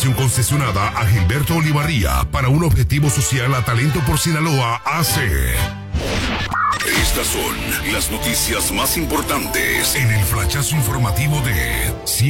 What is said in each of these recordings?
educación concesionada a Gilberto Olivarría para un objetivo social a Talento por Sinaloa AC. Estas son las noticias más importantes en el flachazo informativo de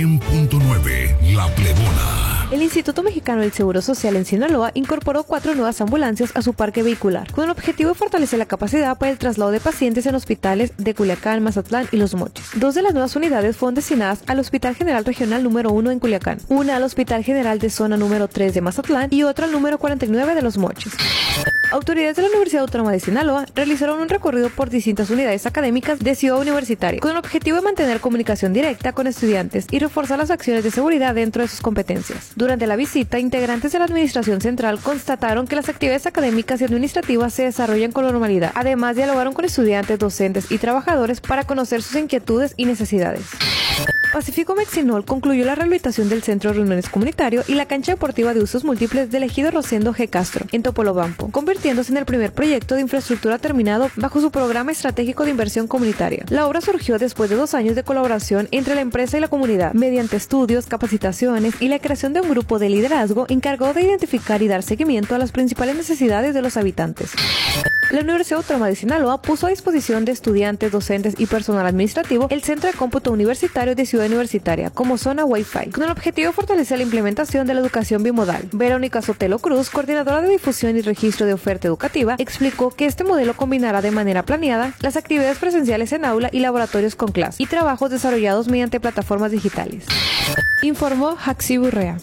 100.9 La Plebona. El Instituto Mexicano del Seguro Social en Sinaloa incorporó 4 nuevas ambulancias a su parque vehicular, con el objetivo de fortalecer la capacidad para el traslado de pacientes en hospitales de Culiacán, Mazatlán y Los Mochis. 2 de las nuevas unidades fueron destinadas al Hospital General Regional número 1 en Culiacán, una al Hospital General de Zona número 3 de Mazatlán y otra al número 49 de Los Mochis. Autoridades de la Universidad Autónoma de Sinaloa realizaron un recorrido por distintas unidades académicas de Ciudad Universitaria, con el objetivo de mantener comunicación directa con estudiantes y reforzar las acciones de seguridad dentro de sus competencias. Durante la visita, integrantes de la Administración Central constataron que las actividades académicas y administrativas se desarrollan con normalidad. Además, dialogaron con estudiantes, docentes y trabajadores para conocer sus inquietudes y necesidades. Pacífico Mexinol concluyó la rehabilitación del Centro de Reuniones Comunitario y la cancha deportiva de usos múltiples del ejido Rosendo G. Castro, en Topolobampo, convirtiéndose en el primer proyecto de infraestructura terminado bajo su programa estratégico de inversión comunitaria. La obra surgió después de 2 años de colaboración entre la empresa y la comunidad, mediante estudios, capacitaciones y la creación de un grupo de liderazgo encargado de identificar y dar seguimiento a las principales necesidades de los habitantes. La Universidad Autónoma de Sinaloa puso a disposición de estudiantes, docentes y personal administrativo el Centro de Cómputo Universitario de Ciudad Universitaria como zona Wi-Fi, con el objetivo de fortalecer la implementación de la educación bimodal. Verónica Sotelo Cruz, coordinadora de difusión y registro de oferta educativa, explicó que este modelo combinará de manera planeada las actividades presenciales en aula y laboratorios con clase y trabajos desarrollados mediante plataformas digitales. Informó Jaxi Burrea.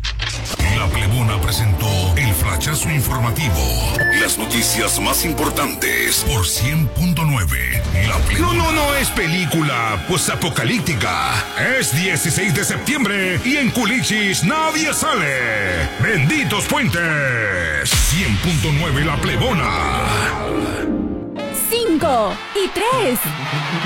La Plebona presentó el flachazo informativo. Las noticias más importantes por 100.9 La Plebona. No es película posapocalíptica. Es 16 de septiembre y en Culichis nadie sale. ¡Benditos puentes! 100.9 La Plebona. 5 y 3.